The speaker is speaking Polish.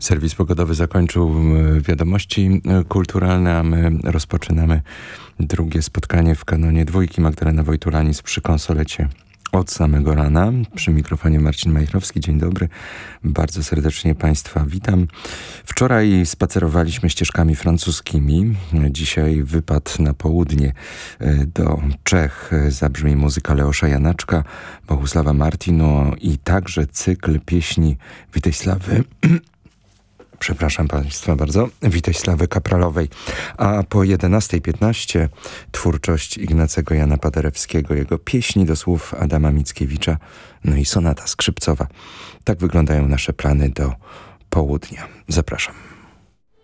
Serwis pogodowy zakończył wiadomości kulturalne, a my rozpoczynamy drugie spotkanie w kanonie dwójki. Magdalena Wojtulanis przy konsolecie od samego rana. Przy mikrofonie Marcin Majchrowski. Dzień dobry. Bardzo serdecznie Państwa witam. Wczoraj spacerowaliśmy ścieżkami francuskimi. Dzisiaj wypad na południe do Czech. Zabrzmi muzyka Leosza Janaczka, Bogusława Martinu i także cykl pieśni Witejsławy Przepraszam Państwa bardzo. Witejsławy Kapralowej. A po 11:15 twórczość Ignacego Jana Paderewskiego, jego pieśni do słów Adama Mickiewicza, no i sonata skrzypcowa. Tak wyglądają nasze plany do południa. Zapraszam.